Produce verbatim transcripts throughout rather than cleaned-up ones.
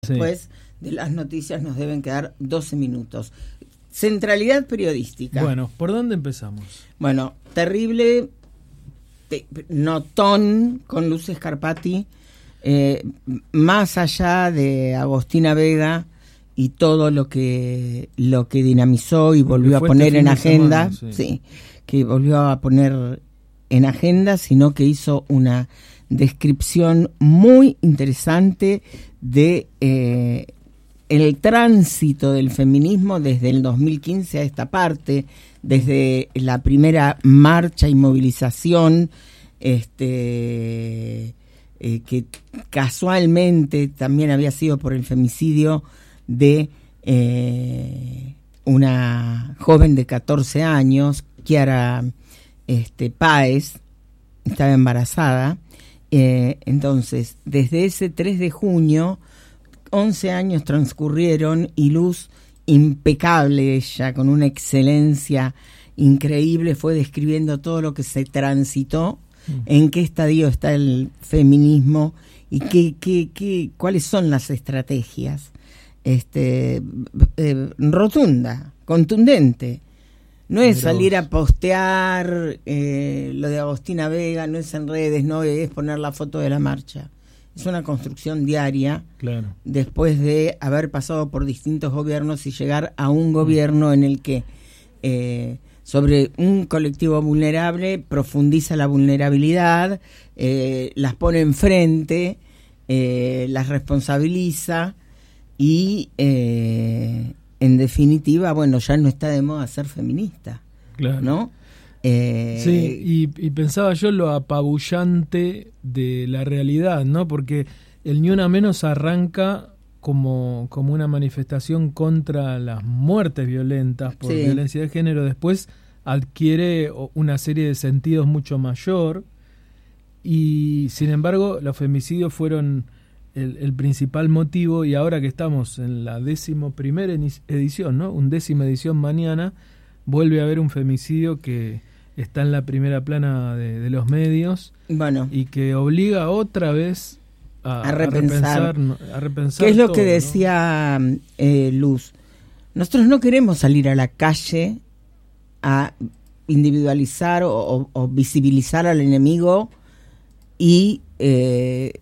Sí. Después de las noticias nos deben quedar doce minutos. Centralidad periodística. Bueno, ¿por dónde empezamos? Bueno, terrible te, notón con Luz Scarpati, eh, más allá de Agostina Vega y todo lo que lo que dinamizó y volvió a poner este en agenda, semana, sí. sí, que volvió a poner en agenda, sino que hizo una descripción muy interesante de eh, el tránsito del feminismo desde el dos mil quince a esta parte, desde la primera marcha y movilización, este eh, que casualmente también había sido por el femicidio de eh, una joven de catorce años, Kiara este, Páez, estaba embarazada. Eh, entonces, desde ese tres de junio, once años transcurrieron y Luz, impecable ella, con una excelencia increíble, fue describiendo todo lo que se transitó, mm. en qué estadio está el feminismo y qué, qué, qué, cuáles son las estrategias. Este, eh, rotunda, contundente. No es salir a postear eh, lo de Agostina Vega, no es en redes, no es poner la foto de la marcha. Es una construcción diaria, claro, después de haber pasado por distintos gobiernos y llegar a un gobierno en el que eh, sobre un colectivo vulnerable profundiza la vulnerabilidad, eh, las pone enfrente, eh, las responsabiliza y... Eh, en definitiva, bueno, ya no está de moda ser feminista, claro, ¿no? Eh, sí, y, y pensaba yo lo apabullante de la realidad, ¿no? Porque el Ni Una Menos arranca como, como una manifestación contra las muertes violentas por sí. violencia de género, después adquiere una serie de sentidos mucho mayor y, sin embargo, los femicidios fueron... El, el principal motivo, y ahora que estamos en la décimo primera edición, ¿no? Undécima edición mañana, vuelve a haber un femicidio que está en la primera plana de, de los medios, bueno, y que obliga otra vez a, a, repensar, a repensar, a repensar ¿qué es lo todo, que decía ¿no? eh, Luz? Nosotros no queremos salir a la calle a individualizar o, o, o visibilizar al enemigo y eh,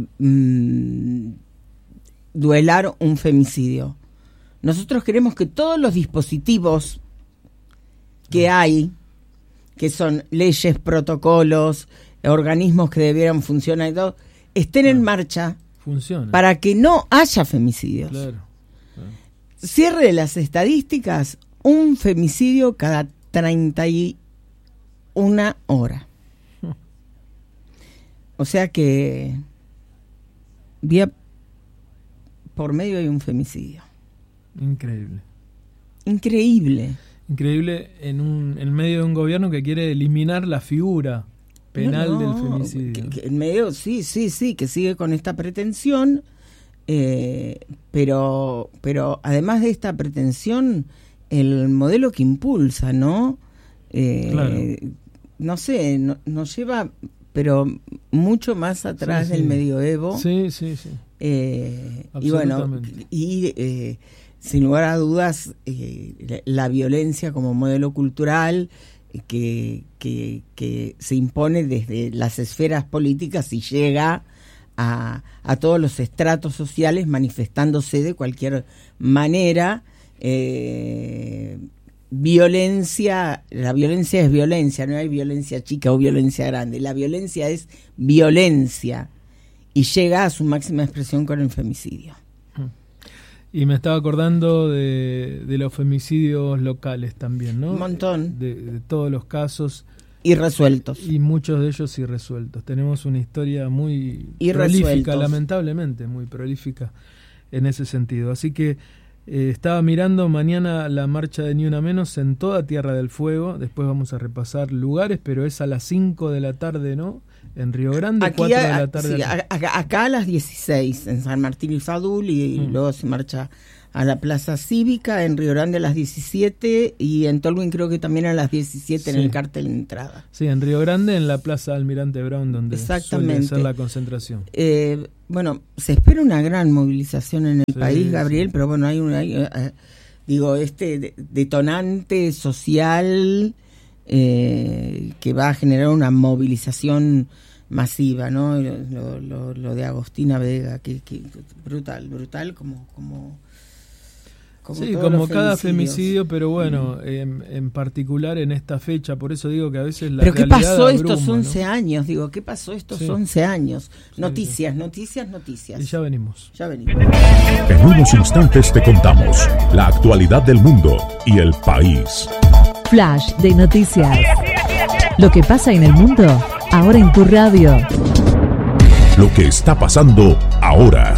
Mm, duelar un femicidio. Nosotros queremos que todos los dispositivos que hay, que son leyes, protocolos, organismos que debieran funcionar y todo, estén claro. en marcha. Funciona. Para que no haya femicidios. Claro. Claro. Cierre de las estadísticas, un femicidio cada treinta y una horas. O sea que día por medio hay un femicidio. Increíble. Increíble. Increíble en un en medio de un gobierno que quiere eliminar la figura penal no, no, del femicidio. Que, que en medio, sí, sí, sí, que sigue con esta pretensión, eh, pero, pero además de esta pretensión, el modelo que impulsa, ¿no? Eh, claro. No sé, no, nos lleva... pero mucho más atrás sí, sí. del medioevo. Sí, sí, sí. Eh, y bueno, y eh, sin lugar a dudas, eh, la, la violencia como modelo cultural eh, que, que, que se impone desde las esferas políticas y llega a, a todos los estratos sociales manifestándose de cualquier manera. Eh, Violencia, la violencia es violencia, no hay violencia chica o violencia grande, la violencia es violencia y llega a su máxima expresión con el femicidio. Y me estaba acordando de, de los femicidios locales también, ¿no? Un montón. De, de todos los casos. Irresueltos. Y muchos de ellos irresueltos. Tenemos una historia muy prolífica, lamentablemente, muy prolífica en ese sentido. Así que Eh, estaba mirando mañana la marcha de Ni Una Menos en toda Tierra del Fuego. Después vamos a repasar lugares, pero es a las cinco de la tarde, ¿no? En Río Grande, Aquí cuatro a, de la tarde. Sí, a, a, acá a las dieciséis, en San Martín y Fadul, y, mm. y luego se marcha a la Plaza Cívica, en Río Grande a las diecisiete y en Tolwyn creo que también a las diecisiete sí. en el cartel de entrada. Sí, en Río Grande en la Plaza Almirante Brown donde suele ser la concentración. Eh, bueno, se espera una gran movilización en el sí, país, Gabriel, sí. pero bueno, hay un hay, eh, digo, este detonante social eh, que va a generar una movilización masiva, ¿no? Lo, lo, lo de Agostina Vega, que, que brutal, brutal como como Como sí, como cada femicidio, pero bueno, mm. en, en particular en esta fecha, por eso digo que a veces la Pero ¿qué pasó abruma, estos once ¿no? años? Digo, ¿qué pasó estos sí. once años? Noticias, sí, sí. noticias, noticias. Y ya venimos. Ya venimos. En unos instantes te contamos la actualidad del mundo y el país. Flash de noticias. Lo que pasa en el mundo, ahora en tu radio. Lo que está pasando ahora.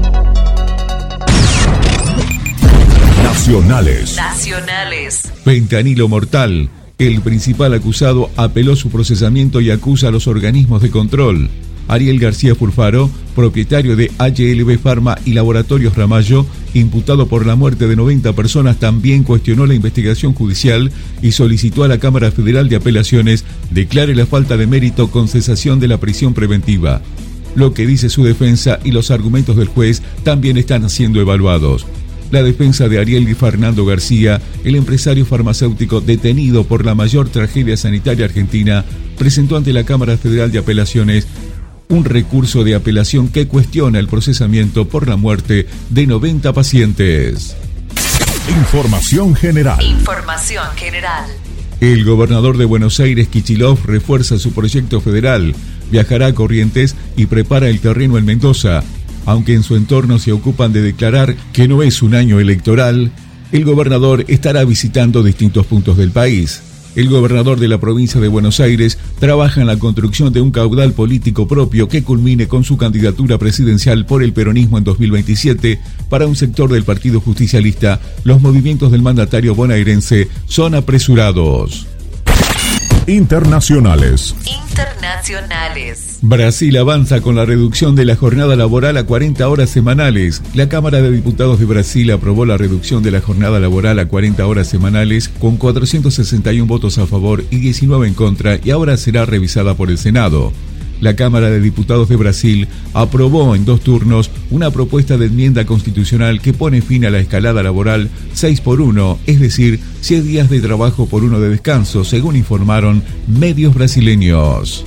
Nacionales. Nacionales. Fentanilo mortal. El principal acusado apeló su procesamiento y acusa a los organismos de control. Ariel García Furfaro, propietario de H L B Pharma y Laboratorios Ramallo, imputado por la muerte de noventa personas, también cuestionó la investigación judicial y solicitó a la Cámara Federal de Apelaciones declare la falta de mérito con cesación de la prisión preventiva. Lo que dice su defensa y los argumentos del juez también están siendo evaluados. La defensa de Ariel y Fernando García, el empresario farmacéutico detenido por la mayor tragedia sanitaria argentina, presentó ante la Cámara Federal de Apelaciones un recurso de apelación que cuestiona el procesamiento por la muerte de noventa pacientes. Información general. Información general. El gobernador de Buenos Aires, Kicillof, refuerza su proyecto federal, viajará a Corrientes y prepara el terreno en Mendoza. Aunque en su entorno se ocupan de declarar que no es un año electoral, el gobernador estará visitando distintos puntos del país. El gobernador de la provincia de Buenos Aires trabaja en la construcción de un caudal político propio que culmine con su candidatura presidencial por el peronismo en dos mil veintisiete. Para un sector del Partido Justicialista, los movimientos del mandatario bonaerense son apresurados. Internacionales. Internacionales. Brasil avanza con la reducción de la jornada laboral a cuarenta horas semanales. La Cámara de Diputados de Brasil aprobó la reducción de la jornada laboral a cuarenta horas semanales con cuatrocientos sesenta y uno votos a favor y diecinueve en contra, y ahora será revisada por el Senado. La Cámara de Diputados de Brasil aprobó en dos turnos una propuesta de enmienda constitucional que pone fin a la escalada laboral seis por uno, es decir, seis días de trabajo por uno de descanso, según informaron medios brasileños.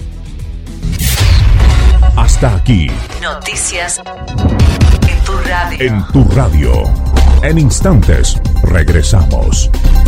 Hasta aquí. Noticias en tu radio. En tu radio. En instantes, regresamos.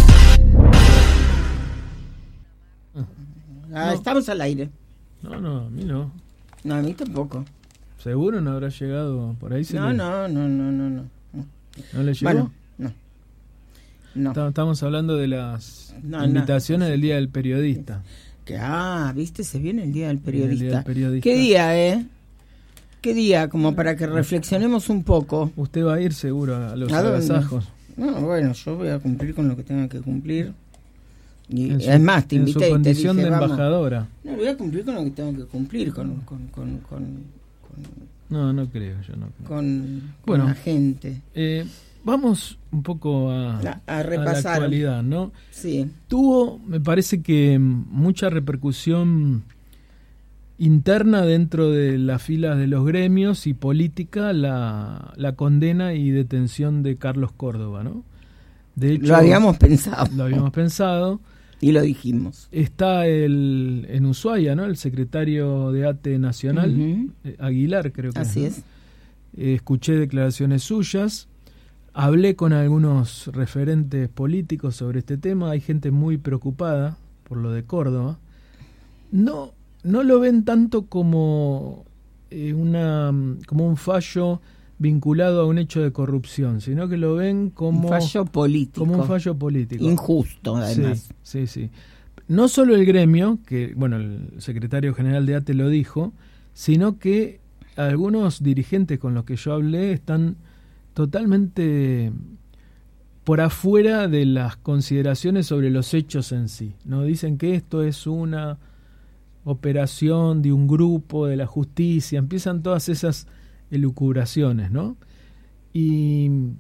Ah, no. Estamos al aire. No, no, a mí no. No, a mí tampoco. ¿Seguro no habrá llegado por ahí? No, le... no, no, no, no, no. ¿No le llegó? Bueno, no. No. Estamos hablando de las no, invitaciones no. del Día del Periodista. Que, ah, viste, se viene el Día del Periodista. El día del periodista. ¿Qué día, eh? ¿Qué día? Como para que reflexionemos un poco. Usted va a ir seguro a los ¿A agasajos. No, bueno, yo voy a cumplir con lo que tenga que cumplir. Y en su, es más, te en invité su condición y te dije, de embajadora. Vamos. No, voy a cumplir con lo que tengo que cumplir, con... con, con, con, con no, no creo, yo no creo. Con, bueno, con la gente. Eh, vamos un poco a, a, a repasar. A la actualidad, ¿no? Sí. Tuvo, me parece que mucha repercusión interna dentro de las filas de los gremios y política la, la condena y detención de Carlos Córdoba, ¿no? De hecho, lo habíamos pensado. Lo habíamos pensado. Y lo dijimos. Está el en Ushuaia, ¿no? El secretario de A T E Nacional, uh-huh. eh, Aguilar, creo que Así es. es. ¿no? Eh, escuché declaraciones suyas. Hablé con algunos referentes políticos sobre este tema. Hay gente muy preocupada por lo de Córdoba. No, no lo ven tanto como eh, una como un fallo vinculado a un hecho de corrupción, sino que lo ven como un fallo político, como un fallo político, injusto, además. Sí, sí, sí. No solo el gremio, que bueno, el secretario general de A T E lo dijo, sino que algunos dirigentes con los que yo hablé están totalmente por afuera de las consideraciones sobre los hechos en sí. No dicen que esto es una operación de un grupo de la justicia, empiezan todas esas elucubraciones, ¿no? Y,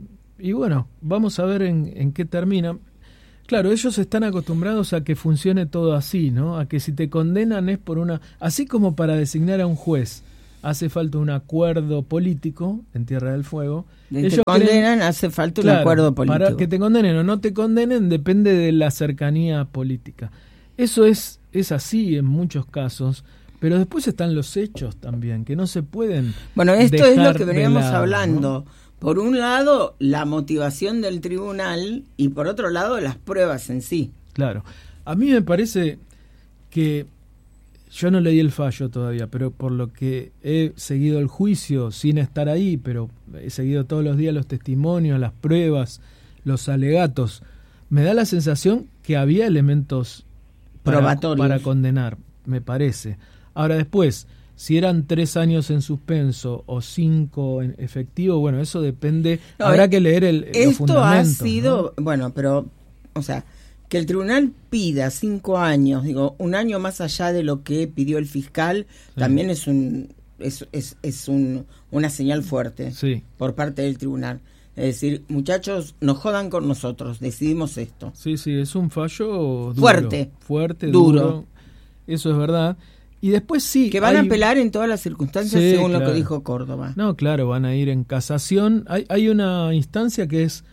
y bueno, vamos a ver en, en qué termina. Claro, ellos están acostumbrados a que funcione todo así, ¿no? A que si te condenan es por una... Así como para designar a un juez hace falta un acuerdo político en Tierra del Fuego. De ellos te condenan, creen, hace falta un claro, acuerdo político. Para que te condenen o no te condenen depende de la cercanía política. Eso es, es así en muchos casos, pero después están los hechos también, que no se pueden Bueno, esto dejar es lo que veníamos lado, hablando. ¿no? Por un lado, la motivación del tribunal y por otro lado, las pruebas en sí. Claro. A mí me parece que... Yo no leí el fallo todavía, pero por lo que he seguido el juicio sin estar ahí, pero he seguido todos los días los testimonios, las pruebas, los alegatos, me da la sensación que había elementos para, probatorios para condenar, me parece. Ahora después, si eran tres años en suspenso o cinco en efectivo, bueno, eso depende, no, habrá que leer el, los fundamentos. Esto ha sido, ¿no? Bueno, pero, o sea... Que el tribunal pida cinco años, digo, un año más allá de lo que pidió el fiscal, sí. también es un es es, es un, una señal fuerte sí. por parte del tribunal. Es decir, muchachos, no jodan con nosotros, decidimos esto. Sí, sí, es un fallo duro, fuerte, fuerte, duro. duro. Eso es verdad. Y después sí. Que van hay... a apelar en todas las circunstancias sí, según claro. lo que dijo Córdoba. No, claro, van a ir en casación. Hay, hay una instancia que es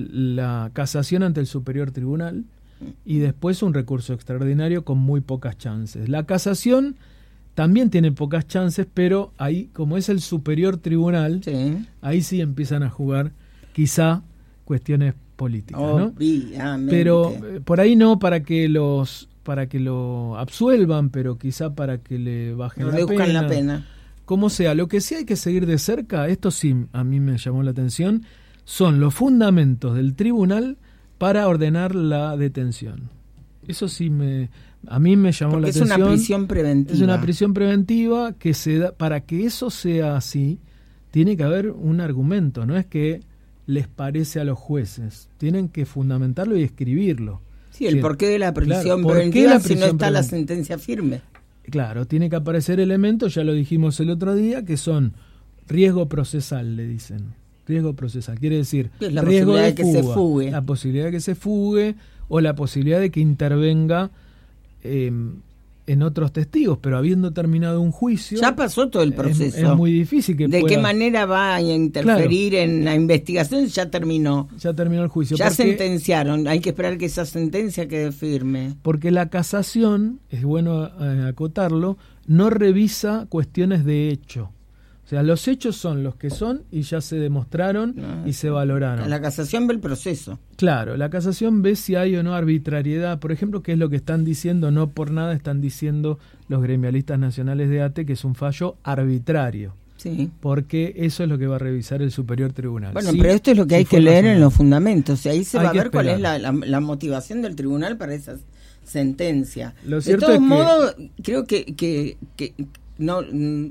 la casación ante el Superior Tribunal. Y después un recurso extraordinario con muy pocas chances. La casación también tiene pocas chances, pero ahí, como es el superior tribunal, sí. ahí sí empiezan a jugar quizá cuestiones políticas, ¿no? Obviamente. Pero eh, por ahí no para que los para que lo absuelvan, pero quizá para que le bajen la reduzcan pena. la pena. Como sea, lo que sí hay que seguir de cerca, esto sí a mí me llamó la atención, son los fundamentos del tribunal para ordenar la detención. Eso sí me a mí me llamó Porque la es atención. Es una prisión preventiva. Es una prisión preventiva que se da, para que eso sea así, tiene que haber un argumento, no es que les parece a los jueces, tienen que fundamentarlo y escribirlo. Sí, el sí, porqué de la prisión claro, preventiva la si no está preventiva? La sentencia firme. Claro, tiene que aparecer elementos, ya lo dijimos el otro día, que son riesgo procesal, le dicen. Riesgo procesal, quiere decir la riesgo posibilidad de, de que fuga, se fugue. La posibilidad de que se fugue o la posibilidad de que intervenga eh, en otros testigos, pero habiendo terminado un juicio... Ya pasó todo el proceso. Es, es muy difícil que ¿De pueda... qué manera va a interferir claro. en la investigación? Ya terminó. Ya terminó el juicio. Ya porque, sentenciaron, hay que esperar que esa sentencia quede firme. Porque la casación, es bueno eh, acotarlo, no revisa cuestiones de hecho. O sea, los hechos son los que son y ya se demostraron no, y se valoraron. La casación ve el proceso. Claro, la casación ve si hay o no arbitrariedad. Por ejemplo, que es lo que están diciendo, no por nada están diciendo los gremialistas nacionales de A T E, que es un fallo arbitrario. Sí. Porque eso es lo que va a revisar el Superior Tribunal. Bueno, sí, pero esto es lo que hay que leer en los fundamentos. Y ahí se hay va a ver esperar. cuál es la, la, la motivación del tribunal para esa sentencia. Lo de todos modos, que... creo que, que, que no...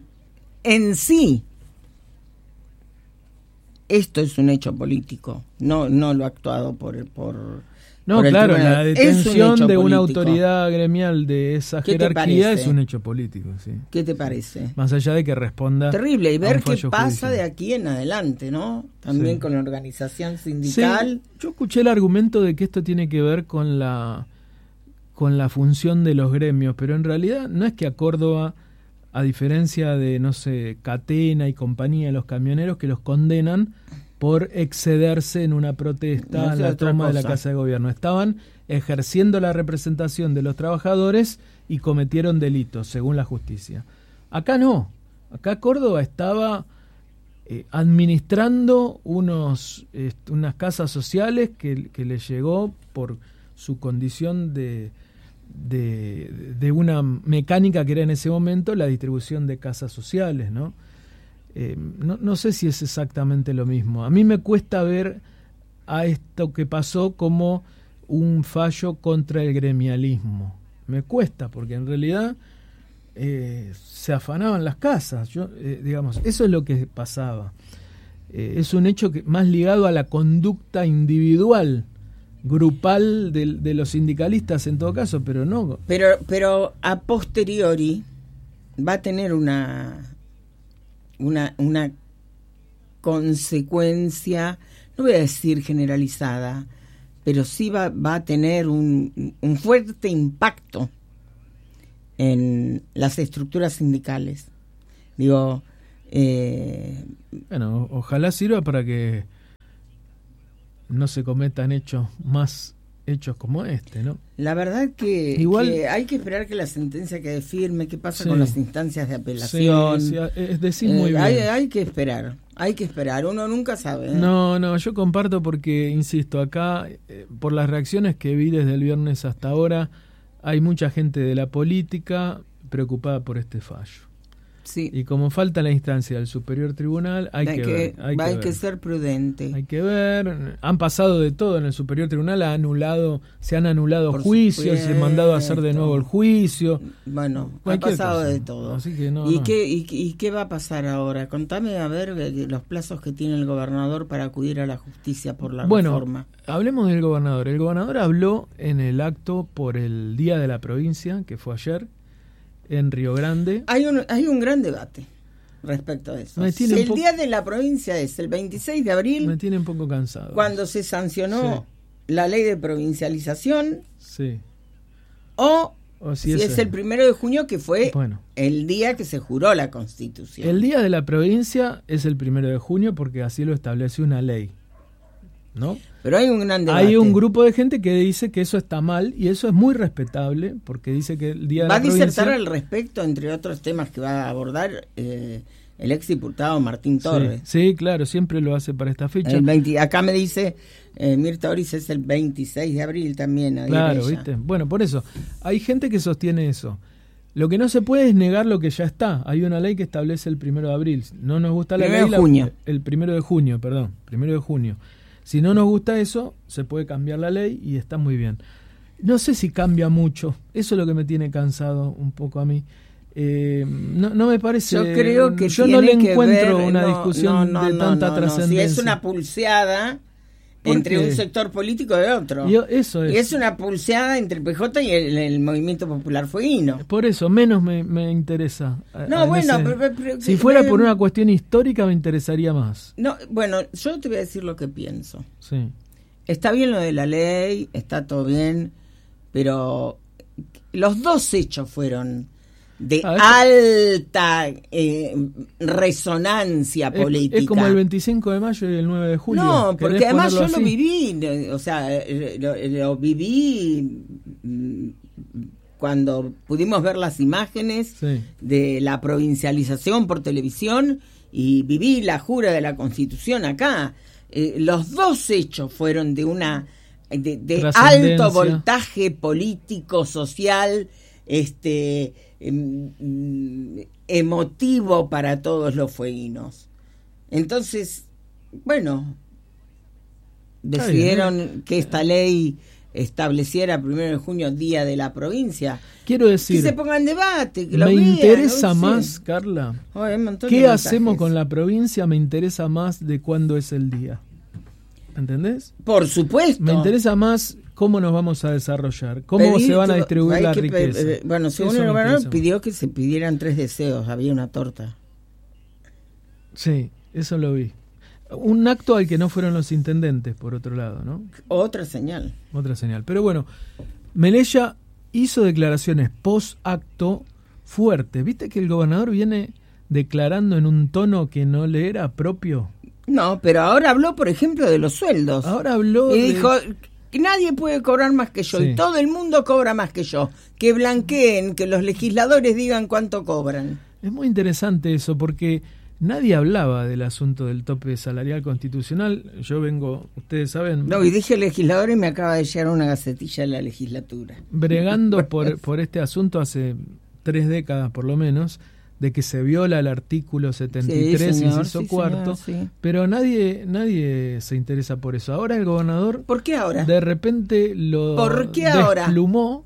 En sí, esto es un hecho político, no no lo actuado por por no por claro, tribunal. La detención un de una político. autoridad gremial de esa jerarquía es un hecho político, sí. ¿Qué te parece? Más allá de que responda terrible y ver qué pasa judicial. De aquí en adelante, ¿no? También sí. Con la organización sindical. Sí, yo escuché el argumento de que esto tiene que ver con la con la función de los gremios, pero en realidad no es que a Córdoba, a diferencia de, no sé, Catena y compañía, los camioneros que los condenan por excederse en una protesta, no en la toma cosa. de la Casa de Gobierno. Estaban ejerciendo la representación de los trabajadores y cometieron delitos, según la justicia. Acá no. Acá Córdoba estaba eh, administrando unos eh, unas casas sociales que, que le llegó por su condición de... De, de una mecánica que era en ese momento la distribución de casas sociales, ¿no? Eh, no, no sé si es exactamente lo mismo. A mí me cuesta ver a esto que pasó como un fallo contra el gremialismo. Me cuesta, porque en realidad eh, se afanaban las casas. Yo, eh, digamos, eso es lo que pasaba. Eh, es un hecho que más ligado a la conducta individual, grupal de, de los sindicalistas en todo caso, pero no. Pero, pero a posteriori va a tener una, una, una consecuencia, no voy a decir generalizada, pero sí va, va a tener un, un fuerte impacto en las estructuras sindicales. Digo, eh, bueno, ojalá sirva para que no se cometan hechos más hechos como este, ¿no? La verdad que, Igual, que hay que esperar que la sentencia quede firme. ¿Qué pasa sí, con las instancias de apelación? Sí, sí, es decir, muy eh, bien. Hay, hay que esperar, hay que esperar. Uno nunca sabe. ¿eh? No, no, yo comparto porque, insisto, acá, eh, por las reacciones que vi desde el viernes hasta ahora, hay mucha gente de la política preocupada por este fallo. Sí. Y como falta la instancia del Superior Tribunal, hay, hay que, que, ver. Hay, hay que, que ver. ser prudente. Hay que ver. Han pasado de todo en el Superior Tribunal, ha anulado, se han anulado Por juicios, se han mandado a hacer de nuevo el juicio. Bueno, ha Cualquier pasado cosa. de todo. Así que no, ¿Y, no. Qué, y, ¿Y qué va a pasar ahora? Contame a ver los plazos que tiene el gobernador para acudir a la justicia por la bueno, reforma. Hablemos del gobernador. El gobernador habló en el acto por el Día de la Provincia, que fue ayer, en Río Grande. Hay un, hay un gran debate respecto a eso. Si el Día de la Provincia es el veintiséis de abril, me tiene un poco cansado. Cuando se sancionó sí. la ley de provincialización, sí. o, o si, si es, es el primero de junio, que fue bueno, el día que se juró la Constitución. El Día de la Provincia es el primero de junio porque así lo establece una ley, ¿no? Pero hay un gran debate. Hay un grupo de gente que dice que eso está mal y eso es muy respetable porque dice que el Día de va la Provincia... Va a disertar al respecto, entre otros temas que va a abordar eh, el exdiputado Martín Torres. Sí, sí, claro, siempre lo hace para esta fecha. El veinte, acá me dice eh, Mirta Oris es el veintiséis de abril también. Claro, ¿viste? Bueno, por eso, hay gente que sostiene eso. Lo que no se puede es negar lo que ya está. Hay una ley que establece el primero de abril. No nos gusta la primero ley... de junio. La, el primero de junio, perdón, primero de junio. Si no nos gusta eso, se puede cambiar la ley y está muy bien. No sé si cambia mucho. Eso es lo que me tiene cansado un poco a mí. Eh, no, no me parece... Yo creo que yo no le encuentro ver, una no, discusión no, no, de no, tanta no, no. trascendencia. Si es una pulseada entre un sector político y otro. Yo, eso es. Y es una pulseada entre el P J y el, el Movimiento Popular Fueguino. Por eso, menos me, me interesa. No, bueno, ese, pero, pero, si fuera pero, por una cuestión histórica me interesaría más. No, bueno, yo te voy a decir lo que pienso. Sí. Está bien lo de la ley, está todo bien, pero los dos hechos fueron de ah, alta eh, resonancia es, política. Es como el veinticinco de mayo y el nueve de julio. No, porque además yo así? lo viví, o sea, lo, lo viví cuando pudimos ver las imágenes sí. de la provincialización por televisión y viví la jura de la Constitución acá. Eh, los dos hechos fueron de una de, de alto voltaje político, social, este eh, emotivo para todos los fueguinos. Entonces, bueno, decidieron bien, ¿eh? que esta ley estableciera primero de junio Día de la Provincia. Quiero decir, que se ponga en debate, que me lo vean, interesa ¿no? más, sí. Carla, oh, ¿qué hacemos con la provincia? Me interesa más de cuándo es el día. ¿Entendés? Por supuesto. Me interesa más cómo nos vamos a desarrollar, cómo Pedir, se van a distribuir la riqueza. Eh, bueno, según el gobernador pidió que se pidieran tres deseos, había una torta. Sí, eso lo vi. Un acto al que no fueron los intendentes, por otro lado, ¿no? Otra señal. Otra señal. Pero bueno, Melella hizo declaraciones post-acto fuertes. ¿Viste que el gobernador viene declarando en un tono que no le era propio? No, pero ahora habló, por ejemplo, de los sueldos. Ahora habló y de... dijo que nadie puede cobrar más que yo, sí. y todo el mundo cobra más que yo. Que blanqueen, que los legisladores digan cuánto cobran. Es muy interesante eso, porque nadie hablaba del asunto del tope salarial constitucional. Yo vengo, ustedes saben... No, y dije legislador y me acaba de llegar una gacetilla de la legislatura. Bregando por, por este asunto hace tres décadas por lo menos, de que se viola el artículo setenta y tres, sí, señor, inciso sí, cuarto, señor, sí. pero nadie nadie se interesa por eso. Ahora el gobernador... ¿Por qué ahora? De repente lo ¿Por qué ahora? desplumó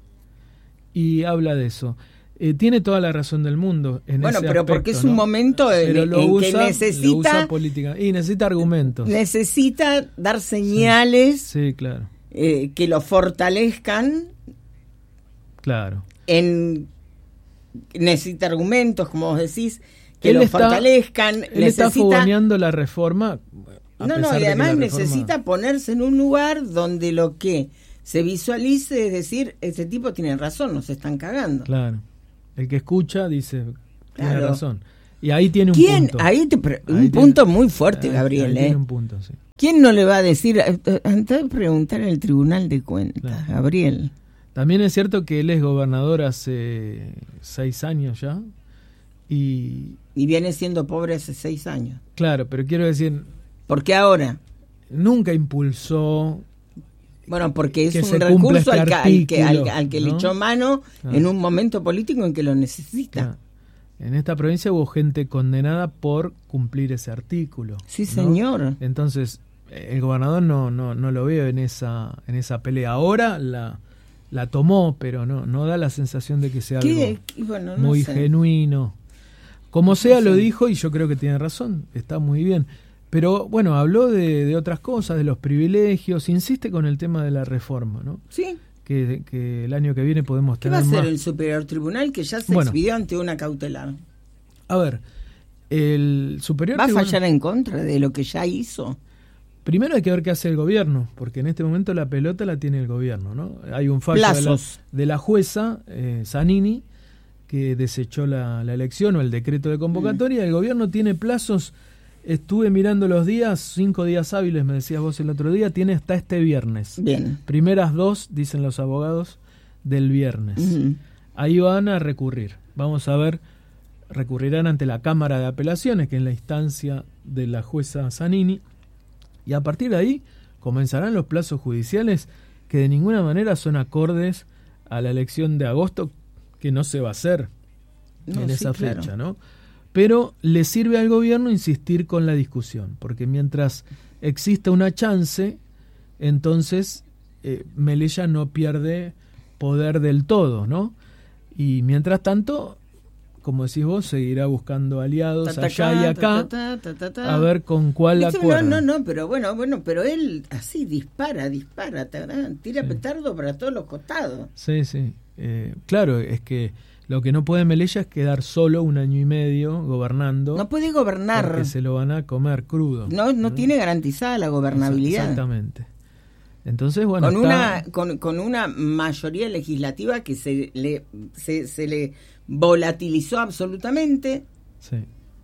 y habla de eso. Eh, tiene toda la razón del mundo en bueno, ese pero aspecto, porque es ¿no? un momento en, pero lo en usa, que necesita... Lo usa política, y necesita argumentos. Necesita dar señales sí, sí, claro. eh, que lo fortalezcan. Claro. En... Necesita argumentos, como vos decís, que él lo está, fortalezcan. Él necesita... está fogoneando la reforma. No, no, y además necesita reforma... ponerse en un lugar donde lo que se visualice, es decir, ese tipo tiene razón, nos están cagando. Claro. El que escucha dice, tiene claro. razón. Y ahí tiene un ¿Quién? punto. Ahí te pre... ahí un tiene... punto muy fuerte, ahí, Gabriel. Ahí ¿eh? tiene un punto, sí. ¿Quién no le va a decir? Antes de preguntar al Tribunal de Cuentas, claro. Gabriel. También es cierto que él es gobernador hace seis años ya. Y, y viene siendo pobre hace seis años. Claro, pero quiero decir... ¿Por qué ahora? Nunca impulsó... Bueno, porque es que un recurso este al, artículo, que, al, que, al que ¿no? le echó mano ah. en un momento político en que lo necesita. Claro. En esta provincia hubo gente condenada por cumplir ese artículo. Sí, ¿no? señor. Entonces, el gobernador no no no lo veo en esa en esa pelea. Ahora la la tomó, pero no no da la sensación de que sea ¿Qué? algo ¿Qué? Bueno, no muy sé. genuino. Como sea, no sé. Lo dijo y yo creo que tiene razón. Está muy bien. Pero bueno, habló de, de otras cosas, de los privilegios, insiste con el tema de la reforma, ¿no? Sí. Que, que el año que viene podemos ¿Qué tener va a hacer más... el Superior Tribunal que ya se bueno, expidió ante una cautelar? A ver, el Superior ¿Va a Tribunal... fallar en contra de lo que ya hizo? Primero hay que ver qué hace el gobierno, porque en este momento la pelota la tiene el gobierno, ¿no? Hay un fallo de la, de la jueza, eh, Zanini, que desechó la, la elección o el decreto de convocatoria. Mm. El gobierno tiene plazos... Estuve mirando los días, cinco días hábiles, me decías vos el otro día, tiene hasta este viernes. Bien. Primeras dos, dicen los abogados, del viernes. Uh-huh. Ahí van a recurrir. Vamos a ver, recurrirán ante la Cámara de Apelaciones, que es la instancia de la jueza Zanini, y a partir de ahí comenzarán los plazos judiciales que de ninguna manera son acordes a la elección de agosto, que no se va a hacer no, en esa sí, fecha, claro. ¿no? Pero le sirve al gobierno insistir con la discusión, porque mientras exista una chance, entonces eh, Melella no pierde poder del todo, ¿no? Y mientras tanto, como decís vos, seguirá buscando aliados ta, ta, allá ta, y acá, ta, ta, ta, ta. A ver con cuál acuerda. No, no, no, pero bueno, bueno, pero él así dispara, dispara, tira sí. petardo para todos los costados. Sí, sí. Eh, claro, es que lo que no puede Melella es quedar solo un año y medio gobernando. No puede gobernar. Porque se lo van a comer crudo. No, no, ¿no? tiene garantizada la gobernabilidad. Exactamente. Entonces, bueno, con está... una con, con una mayoría legislativa que se le se, se le volatilizó absolutamente. Sí.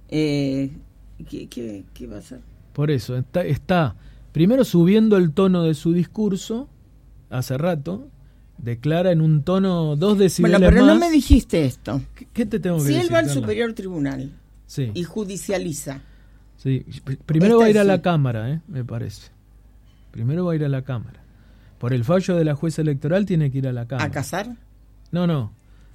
Eh, ¿qué, qué, ¿Qué va a hacer? Por eso está está primero subiendo el tono de su discurso hace rato. Declara en un tono dos decibeles Bueno, pero más. no me dijiste esto. ¿Qué, qué te tengo que si decir? Si él va al Carla? Superior Tribunal sí. y judicializa. Sí. Primero Esta va a ir a sí. la Cámara, ¿eh? Me parece. Primero va a ir a la Cámara. Por el fallo de la jueza electoral tiene que ir a la Cámara. ¿A casar? No, no.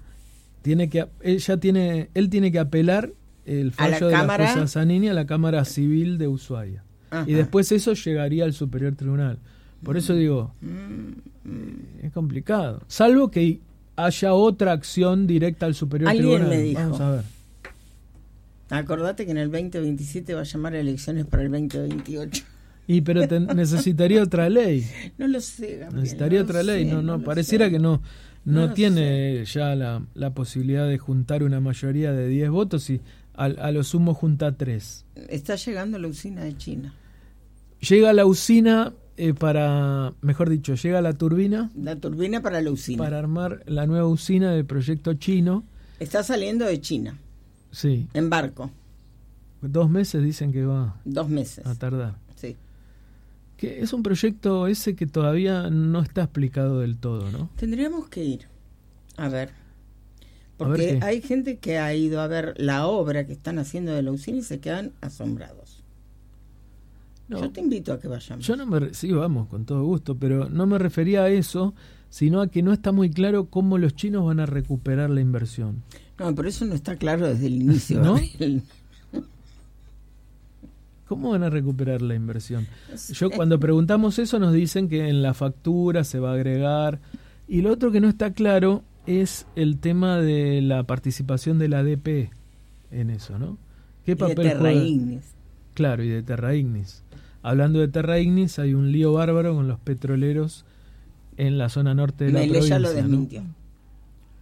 Tiene que ella tiene él tiene que apelar el fallo de cámara? la jueza Zanini a la Cámara Civil de Ushuaia. Ajá. Y después eso llegaría al Superior Tribunal. Por eso digo, es complicado. Salvo que haya otra acción directa al Superior Alguien Tribunal. Me dijo, vamos a ver. Acordate que en el veinte veintisiete va a llamar a elecciones para el veinte veintiocho. Y pero te, necesitaría otra ley. No lo sé, Gabriel, Necesitaría no otra sé, ley. No, no, no pareciera sé. que no, no, no tiene sé. ya la, la posibilidad de juntar una mayoría de diez votos y a, a lo sumo junta tres. Está llegando la usina de China. Llega la usina eh, para, mejor dicho, llega la turbina. La turbina para la usina. Para armar la nueva usina del proyecto chino. Está saliendo de China. Sí. En barco. Dos meses dicen que va. Dos meses. A tardar. Sí. Que es un proyecto ese que todavía no está explicado del todo, ¿no? Tendríamos que ir a ver. Porque a ver hay gente que ha ido a ver la obra que están haciendo de la usina y se quedan asombrados. No, yo te invito a que vayamos. Yo no me... Sí, vamos, con todo gusto, pero no me refería a eso, sino a que no está muy claro cómo los chinos van a recuperar la inversión. No, pero eso no está claro desde el inicio. ¿No? ¿Cómo van a recuperar la inversión? Yo cuando preguntamos eso nos dicen que en la factura se va a agregar. Y lo otro que no está claro es el tema de la participación de la A D P en eso, ¿no? ¿Qué papel de Terra juega? Ignis. Claro, y de Terra Ignis. Hablando de Terra Ignis, hay un lío bárbaro con los petroleros en la zona norte de la Melella provincia. lo desmintió. ¿no?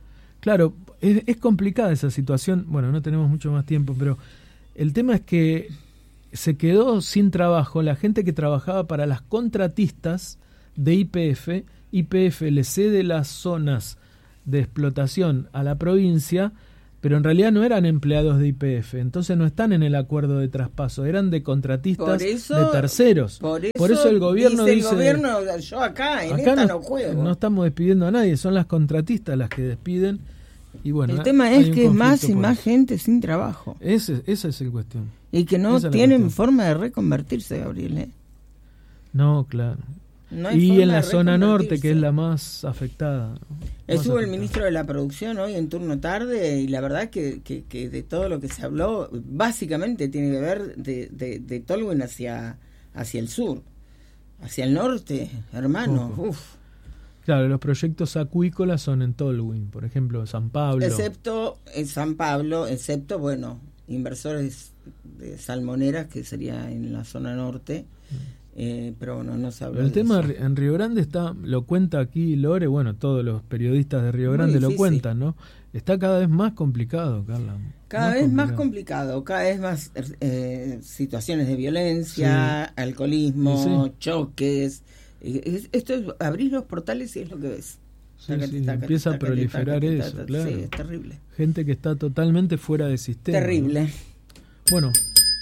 Claro, es, es complicada esa situación. Bueno, no tenemos mucho más tiempo, pero el tema es que se quedó sin trabajo la gente que trabajaba para las contratistas de Y P F. Y P F le cede las zonas de explotación a la provincia, pero en realidad no eran empleados de Y P F, entonces no están en el acuerdo de traspaso, eran de contratistas eso, de terceros. Por eso, por eso el gobierno dice, dice, el gobierno, yo acá, en acá esta no, no juego. No estamos despidiendo a nadie, son las contratistas las que despiden. Y bueno, el tema es que más y más gente sin trabajo. Ese, esa es la cuestión. Y que no tienen forma de reconvertirse, Gabriel. ¿eh? No, claro. No y en la zona norte, que es la más afectada. Estuvo el ministro de la Producción hoy en turno tarde y la verdad que, que, que de todo lo que se habló, básicamente tiene que ver de, de, de Tolwyn hacia, hacia el sur, hacia el norte, hermano. Uf. Claro, los proyectos acuícolas son en Tolwyn, por ejemplo, San Pablo. Excepto en San Pablo, excepto, bueno, inversores de salmoneras, que sería en la zona norte. Eh, pero bueno, no se habla El de tema eso. En Río Grande está, lo cuenta aquí Lore, bueno, todos los periodistas de Río Grande lo cuentan, ¿no? Está cada vez más complicado, Carla. Cada más vez complicado. más complicado, cada vez más eh, situaciones de violencia, sí. alcoholismo, sí. choques. Eh, esto es abrir los portales y es lo que ves. Sí, taca, sí, taca, empieza taca, a proliferar taca, eso, taca, claro. Sí, es terrible. Gente que está totalmente fuera de sistema. Terrible. ¿no? Bueno.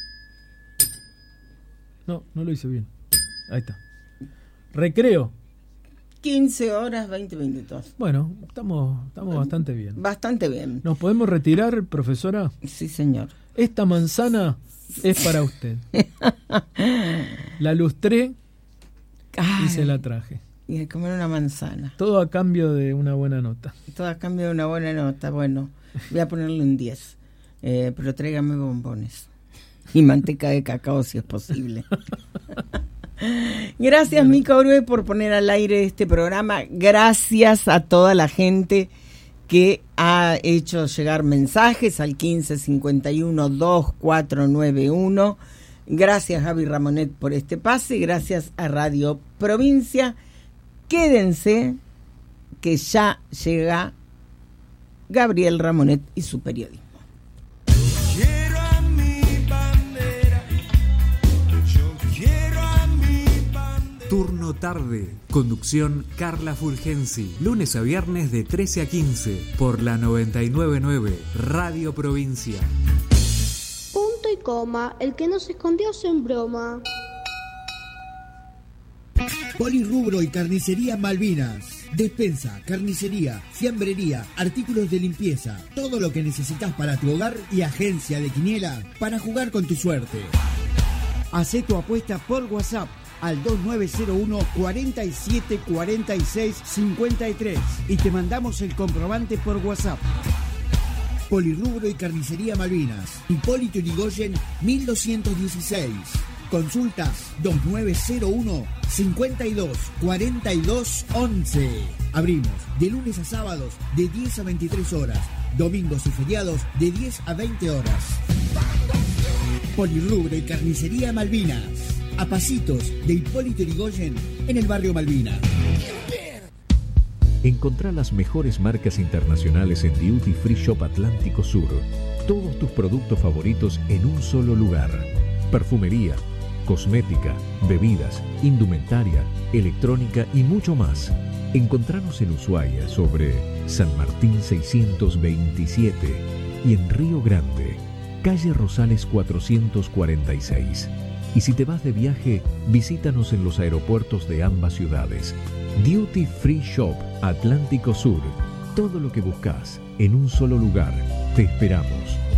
No, no lo hice bien. Ahí está. Recreo. quince horas, veinte minutos. Bueno, estamos, estamos bastante bien. Bastante bien. ¿Nos podemos retirar, profesora? Sí, señor. Esta manzana es para usted. La lustré Ay, y se la traje. Y de comer una manzana. Todo a cambio de una buena nota. Todo a cambio de una buena nota. Bueno, voy a ponerle un diez. Eh, pero tráigame bombones. Y manteca de cacao si es posible. Gracias, bueno. Mica Orue, por poner al aire este programa. Gracias a toda la gente que ha hecho llegar mensajes al quince cincuenta y uno veinticuatro noventa y uno. Gracias, Javi Ramonet, por este pase. Gracias a Radio Provincia. Quédense, que ya llega Gabriel Ramonet y su periodismo. Turno tarde. Conducción Carla Fulgensi. Lunes a viernes de trece a quince por la noventa y nueve punto nueve Radio Provincia. Punto y coma. El que no se escondió sin broma. Polirrubro y Carnicería Malvinas. Despensa, carnicería, fiambrería, artículos de limpieza. Todo lo que necesitas para tu hogar y agencia de quiniela para jugar con tu suerte. Hacé tu apuesta por WhatsApp al dos nueve cero uno, cuatro siete cuatro seis, cinco tres y te mandamos el comprobante por WhatsApp. Polirrubro y Carnicería Malvinas. Hipólito Yrigoyen mil doscientos dieciséis. Consultas dos nueve cero uno, cinco dos, cuatro dos, once. Abrimos de lunes a sábados de diez a veintitrés horas. Domingos y feriados de diez a veinte horas. Polirrubro y Carnicería Malvinas. A pasitos de Hipólito Yrigoyen en el barrio Malvinas. Encontrá las mejores marcas internacionales en Duty Free Shop Atlántico Sur. Todos tus productos favoritos en un solo lugar. Perfumería, cosmética, bebidas, indumentaria, electrónica y mucho más. Encontranos en Ushuaia sobre San Martín seiscientos veintisiete y en Río Grande, calle Rosales cuatrocientos cuarenta y seis. Y si te vas de viaje, visítanos en los aeropuertos de ambas ciudades. Duty Free Shop Atlántico Sur. Todo lo que buscas en un solo lugar. Te esperamos.